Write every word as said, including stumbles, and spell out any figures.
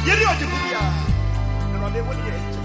Yeri odi bubia. Na no de woni ye.